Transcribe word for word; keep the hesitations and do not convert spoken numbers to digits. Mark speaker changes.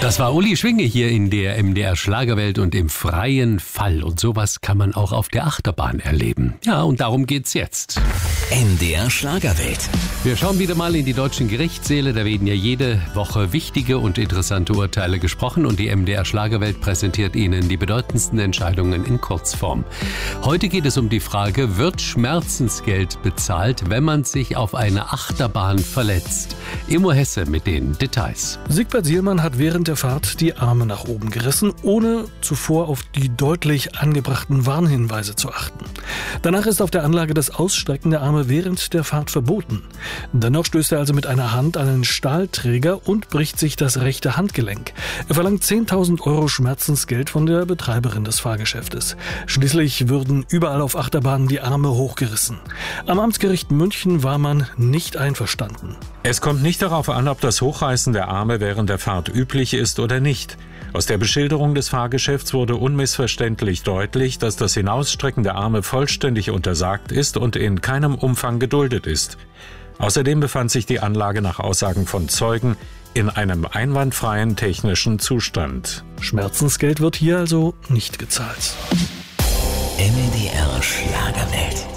Speaker 1: Das war Uli Schwinge hier in der M D R Schlagerwelt und im freien Fall. Und sowas kann man auch auf der Achterbahn erleben. Ja, und darum geht's jetzt.
Speaker 2: M D R Schlagerwelt.
Speaker 1: Wir schauen wieder mal in die deutschen Gerichtssäle. Da werden ja jede Woche wichtige und interessante Urteile gesprochen. Und die M D R Schlagerwelt präsentiert Ihnen die bedeutendsten Entscheidungen in Kurzform. Heute geht es um die Frage, wird Schmerzensgeld bezahlt, wenn man sich auf einer Achterbahn verletzt? Immo Hesse mit den Details.
Speaker 3: Sigbert Sielmann hat während der Fahrt die Arme nach oben gerissen, ohne zuvor auf die deutlich angebrachten Warnhinweise zu achten. Danach ist auf der Anlage das Ausstrecken der Arme während der Fahrt verboten. Dennoch stößt er also mit einer Hand an einen Stahlträger und bricht sich das rechte Handgelenk. Er verlangt zehntausend Euro Schmerzensgeld von der Betreiberin des Fahrgeschäftes. Schließlich würden überall auf Achterbahnen die Arme hochgerissen. Am Amtsgericht München war man nicht einverstanden.
Speaker 4: Es kommt nicht darauf an, ob das Hochreißen der Arme während der Fahrt üblich ist oder nicht. Aus der Beschilderung des Fahrgeschäfts wurde unmissverständlich deutlich, dass das Hinausstrecken der Arme vollständig untersagt ist und in keinem Umfang geduldet ist. Außerdem befand sich die Anlage nach Aussagen von Zeugen in einem einwandfreien technischen Zustand.
Speaker 3: Schmerzensgeld wird hier also nicht gezahlt.
Speaker 2: M D R Schlagerwelt.